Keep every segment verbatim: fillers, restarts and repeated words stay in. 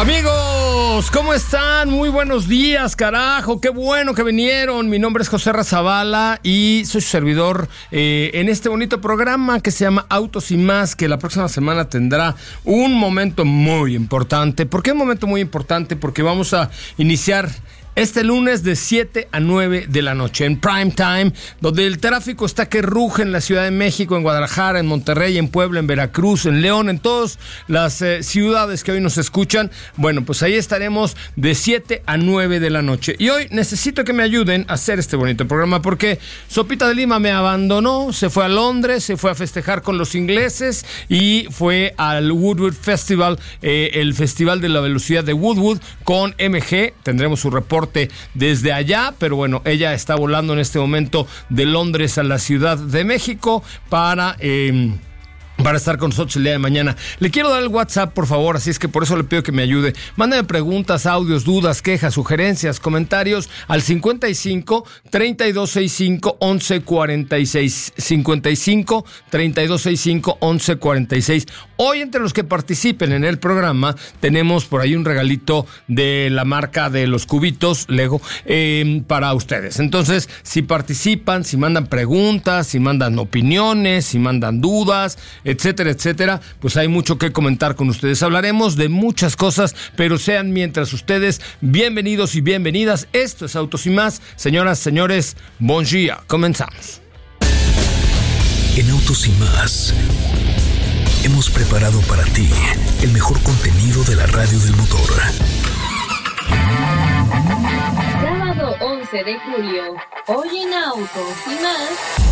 Amigos, ¿cómo están? Muy buenos días, carajo, qué bueno que vinieron. Mi nombre es José Razabala y soy su servidor eh, en este bonito programa que se llama Autos y Más, que la próxima semana tendrá un momento muy importante. ¿Por qué un momento muy importante? Porque vamos a iniciar este lunes de siete a nueve de la noche, en prime time, donde el tráfico está que ruge en la Ciudad de México, en Guadalajara, en Monterrey, en Puebla, en Veracruz, en León, en todas las eh, ciudades que hoy nos escuchan. Bueno, pues ahí estaremos de siete a nueve de la noche. Y hoy necesito que me ayuden a hacer este bonito programa porque Sopita de Lima me abandonó, se fue a Londres, se fue a festejar con los ingleses y fue al Woodwood Festival, eh, el Festival de la Velocidad de Woodwood con M G. Tendremos su reporte desde allá, pero bueno, ella está volando en este momento de Londres a la Ciudad de México para... Eh, para estar con nosotros el día de mañana. Le quiero dar el WhatsApp, por favor, así es que por eso le pido que me ayude. Mándame preguntas, audios, dudas, quejas, sugerencias, comentarios al cincuenta y cinco, treinta y dos sesenta y cinco, once cuarenta y seis. cincuenta y cinco, treinta y dos sesenta y cinco, once cuarenta y seis. Hoy, entre los que participen en el programa, tenemos por ahí un regalito de la marca de los cubitos Lego eh, para ustedes. Entonces, si participan, si mandan preguntas, si mandan opiniones, si mandan dudas, etcétera, etcétera, pues hay mucho que comentar con ustedes. Hablaremos de muchas cosas, pero sean mientras ustedes bienvenidos y bienvenidas. Esto es Autos y Más. Señoras, señores, bon dia. Comenzamos. En Autos y Más hemos preparado para ti el mejor contenido de la radio del motor. Sábado once de julio, hoy en Autos y Más.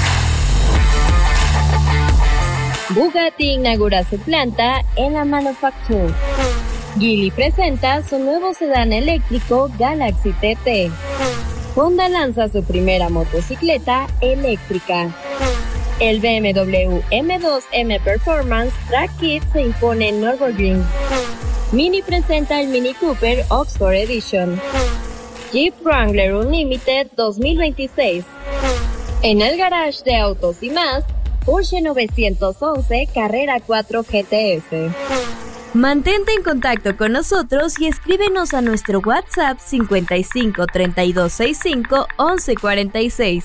Bugatti inaugura su planta en la Manufacture. Geely presenta su nuevo sedán eléctrico Galaxy T T. Honda lanza su primera motocicleta eléctrica. El B M W M dos M Performance Track Kit se impone en Nürburgring. Mini presenta el Mini Cooper Oxford Edition. Jeep Wrangler Unlimited dos mil veintiséis. En el garage de Autos y Más, Porsche novecientos once Carrera cuatro G T S. Mantente en contacto con nosotros y escríbenos a nuestro WhatsApp cincuenta y cinco, treinta y dos sesenta y cinco, once cuarenta y seis.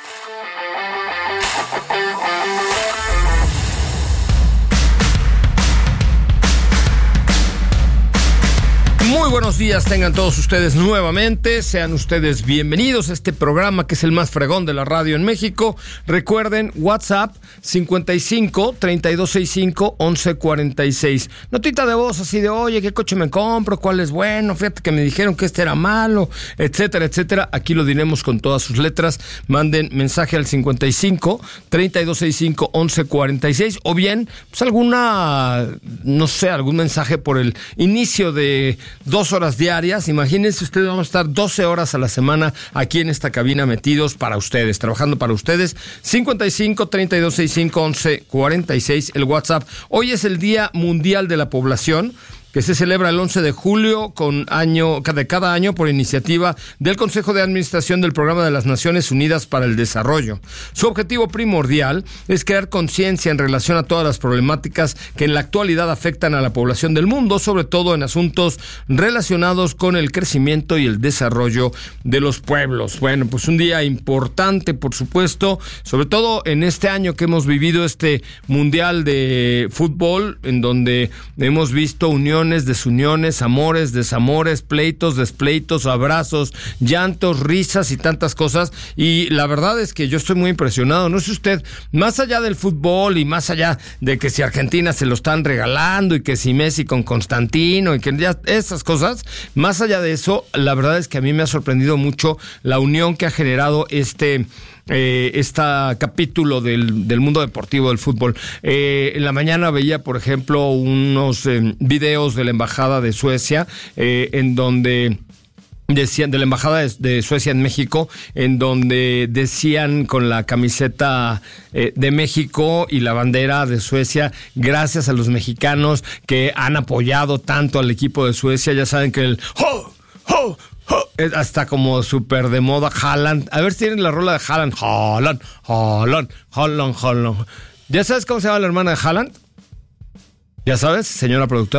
Muy buenos días tengan todos ustedes nuevamente, sean ustedes bienvenidos a este programa que es el más fregón de la radio en México. Recuerden, WhatsApp cincuenta y cinco, treinta y dos sesenta y cinco, once cuarenta y seis. Notita de voz así de, oye, ¿qué coche me compro? ¿Cuál es bueno? Fíjate que me dijeron que este era malo, etcétera, etcétera. Aquí lo diremos con todas sus letras. Manden mensaje al cincuenta y cinco, treinta y dos sesenta y cinco, once cuarenta y seis o bien, pues alguna, no sé, algún mensaje por el inicio de dos horas diarias. Imagínense ustedes, vamos a estar doce horas a la semana aquí en esta cabina metidos para ustedes, trabajando para ustedes. cincuenta y cinco, treinta y dos sesenta y cinco, once cuarenta y seis, el WhatsApp. Hoy es el Día Mundial de la Población, que se celebra el once de julio con año, de cada año por iniciativa del Consejo de Administración del Programa de las Naciones Unidas para el Desarrollo. Su objetivo primordial es crear conciencia en relación a todas las problemáticas que en la actualidad afectan a la población del mundo, sobre todo en asuntos relacionados con el crecimiento y el desarrollo de los pueblos. Bueno, pues un día importante, por supuesto, sobre todo en este año que hemos vivido este Mundial de Fútbol, en donde hemos visto unión, desuniones, amores, desamores, pleitos, despleitos, abrazos, llantos, risas y tantas cosas. Y la verdad es que yo estoy muy impresionado. No sé usted, más allá del fútbol y más allá de que si Argentina se lo están regalando y que si Messi con Constantino y que ya esas cosas, más allá de eso, la verdad es que a mí me ha sorprendido mucho la unión que ha generado este... Eh, este capítulo del, del mundo deportivo del fútbol. Eh, en la mañana veía, por ejemplo, unos eh, videos de la Embajada de Suecia, eh, en donde decían, de la Embajada de, de Suecia en México, en donde decían con la camiseta eh, de México y la bandera de Suecia, gracias a los mexicanos que han apoyado tanto al equipo de Suecia. Ya saben que el ¡oh! ¡oh! Hasta como súper de moda Haaland. A ver si tienen la rola de Haaland. Haaland, Haaland, Haaland, Haaland. ¿Ya sabes cómo se llama la hermana de Haaland? ¿Ya sabes, señora productora?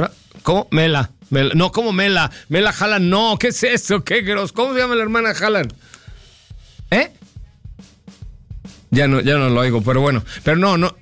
¿Cómo? Mela. Mela. No, ¿cómo Mela? Mela Haaland, no. ¿Qué es eso? ¿Qué gros? ¿Cómo se llama la hermana de Haaland? ¿Eh? Ya no, ya no lo oigo, pero bueno. Pero no, no.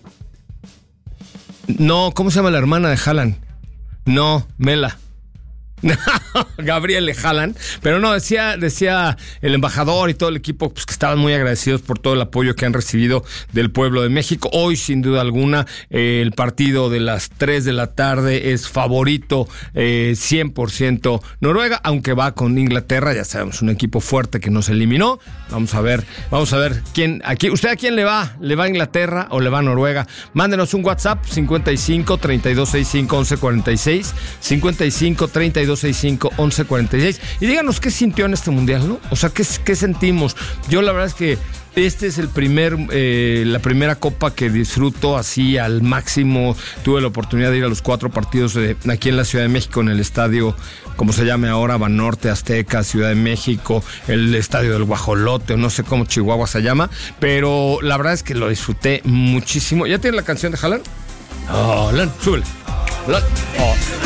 No, ¿cómo se llama la hermana de Haaland? No, Mela. Gabriel Haaland, pero no, decía, decía el embajador y todo el equipo pues, que estaban muy agradecidos por todo el apoyo que han recibido del pueblo de México. Hoy, sin duda alguna, eh, el partido de las tres de la tarde es favorito eh, cien por ciento Noruega, aunque va con Inglaterra, ya sabemos, un equipo fuerte que nos eliminó. Vamos a ver, vamos a ver quién, aquí, ¿usted a quién le va? ¿Le va a Inglaterra o le va a Noruega? Mándenos un WhatsApp cincuenta y cinco, treinta y dos sesenta y cinco, once cuarenta y seis, cincuenta y cinco, treinta y dos sesenta y cinco, once cuarenta y seis, y díganos qué sintió en este mundial, ¿no? O sea, qué, qué sentimos. Yo la verdad es que este es el primer, eh, la primera copa que disfruto así al máximo. Tuve la oportunidad de ir a los cuatro partidos de, aquí en la Ciudad de México, en el estadio, como se llame ahora, Banorte, Azteca, Ciudad de México, el estadio del Guajolote, o no sé cómo Chihuahua se llama, pero la verdad es que lo disfruté muchísimo. ¿Ya tiene la canción de Haaland? Haaland, súbele. Haaland. Oh.